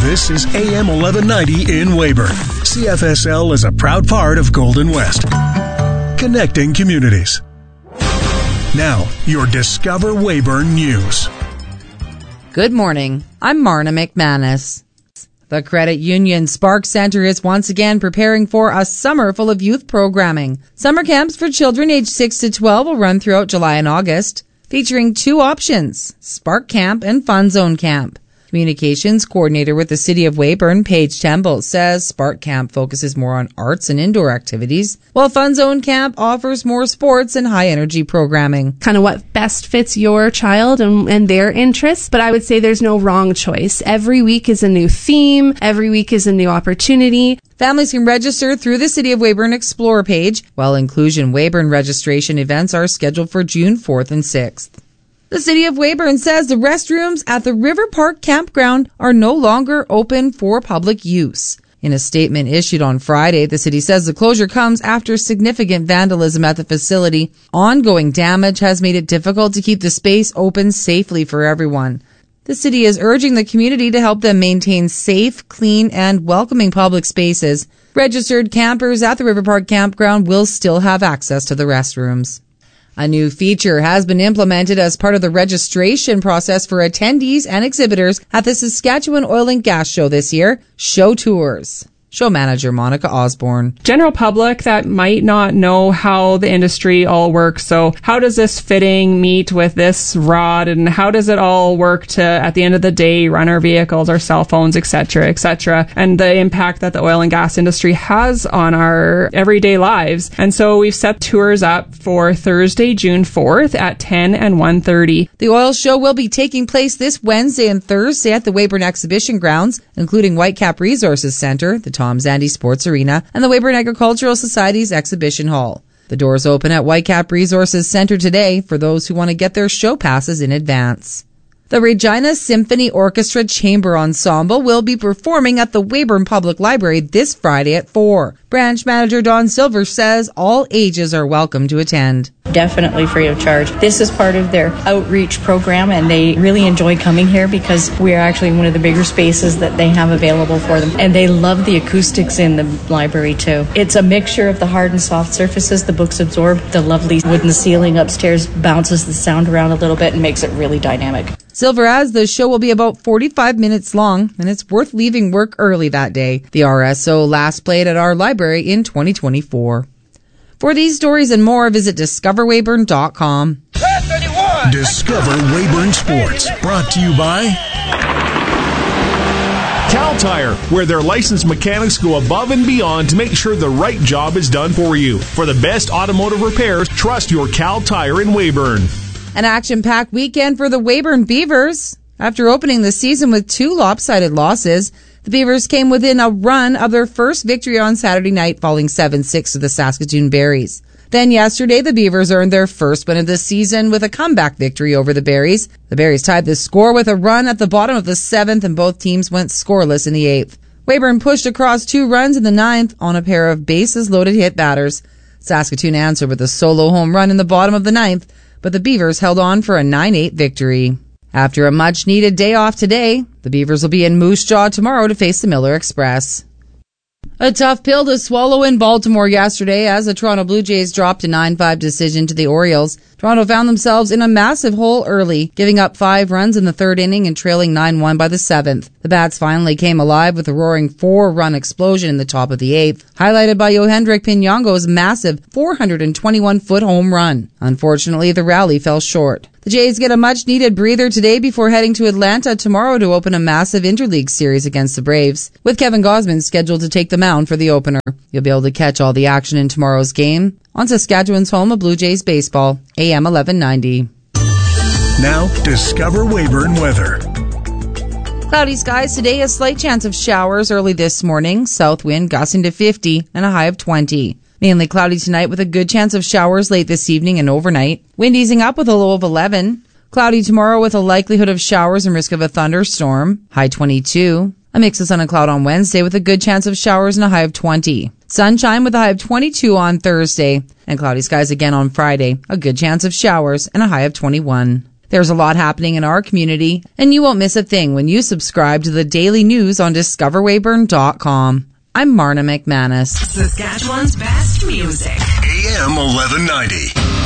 This is AM 1190 in Weyburn. CFSL is a proud part of Golden West. Connecting communities. Now, your Discover Weyburn News. Good morning. I'm Marna McManus. The Credit Union Spark Center is once again preparing for a summer full of youth programming. Summer camps for children aged 6 to 12 will run throughout July and August, featuring two options, Spark Camp and Fun Zone Camp. Communications coordinator with the City of Weyburn, Paige Temple, says Spark Camp focuses more on arts and indoor activities, while Fun Zone Camp offers more sports and high-energy programming. Kind of what best fits your child and their interests, but I would say there's no wrong choice. Every week is a new theme. Every week is a new opportunity. Families can register through the City of Weyburn Explore page, while Inclusion Weyburn registration events are scheduled for June 4th and 6th. The City of Weyburn says the restrooms at the River Park Campground are no longer open for public use. In a statement issued on Friday, the city says the closure comes after significant vandalism at the facility. Ongoing damage has made it difficult to keep the space open safely for everyone. The city is urging the community to help them maintain safe, clean, and welcoming public spaces. Registered campers at the River Park Campground will still have access to the restrooms. A new feature has been implemented as part of the registration process for attendees and exhibitors at the Saskatchewan Oil and Gas Show this year, Show Tours. Show manager Monica Osborne. General public that might not know how the industry all works. So how does this fitting meet with this rod, and how does it all work to, at the end of the day, run our vehicles, our cell phones, etc., and the impact that the oil and gas industry has on our everyday lives. And so we've set tours up for Thursday, June 4th at 10 and 1:30. The oil show will be taking place this Wednesday and Thursday at the Weyburn Exhibition Grounds, including Whitecap Resources Centre, the Tom Zandy Sports Arena, and the Weyburn Agricultural Society's Exhibition Hall. The doors open at Whitecap Resources Centre today for those who want to get their show passes in advance. The Regina Symphony Orchestra Chamber Ensemble will be performing at the Weyburn Public Library this Friday at 4. Branch Manager Don Silver says all ages are welcome to attend. Definitely free of charge. This is part of their outreach program, and they really enjoy coming here because we are actually one of the bigger spaces that they have available for them. And they love the acoustics in the library too. It's a mixture of the hard and soft surfaces the books absorb. The lovely wooden ceiling upstairs bounces the sound around a little bit and makes it really dynamic. Silver adds the show will be about 45 minutes long, and it's worth leaving work early that day. The RSO last played at our library in 2024. For these stories and more, visit discoverweyburn.com. Discover Weyburn Sports, brought to you by Cal Tire, where their licensed mechanics go above and beyond to make sure the right job is done for you. For the best automotive repairs, trust your Cal Tire in Weyburn. An action-packed weekend for the Weyburn Beavers. After opening the season with 2 lopsided losses, the Beavers came within a run of their first victory on Saturday night, falling 7-6 to the Saskatoon Berries. Then yesterday, the Beavers earned their first win of the season with a comeback victory over the Berries. The Berries tied the score with a run at the bottom of the 7th, and both teams went scoreless in the 8th. Weyburn pushed across 2 runs in the 9th on a pair of bases-loaded hit batters. Saskatoon answered with a solo home run in the bottom of the 9th, but the Beavers held on for a 9-8 victory. After a much-needed day off today, the Beavers will be in Moose Jaw tomorrow to face the Miller Express. A tough pill to swallow in Baltimore yesterday as the Toronto Blue Jays dropped a 9-5 decision to the Orioles. Toronto found themselves in a massive hole early, giving up 5 runs in the 3rd inning and trailing 9-1 by the 7th. The Bats finally came alive with a roaring 4-run explosion in the top of the 8th, highlighted by Yohendrick Pinongo's massive 421-foot home run. Unfortunately, the rally fell short. The Jays get a much-needed breather today before heading to Atlanta tomorrow to open a massive interleague series against the Braves, with Kevin Gausman scheduled to take the mound for the opener. You'll be able to catch all the action in tomorrow's game on Saskatchewan's home of Blue Jays baseball, AM 1190. Now, Discover Weyburn weather. Cloudy skies today, a slight chance of showers early this morning, south wind gusting to 50 and a high of 20. Mainly cloudy tonight with a good chance of showers late this evening and overnight. Wind easing up with a low of 11. Cloudy tomorrow with a likelihood of showers and risk of a thunderstorm. High 22. A mix of sun and cloud on Wednesday with a good chance of showers and a high of 20. Sunshine with a high of 22 on Thursday. And cloudy skies again on Friday. A good chance of showers and a high of 21. There's a lot happening in our community, and you won't miss a thing when you subscribe to the daily news on discoverweyburn.com. I'm Marna McManus. Saskatchewan's best music. AM 1190.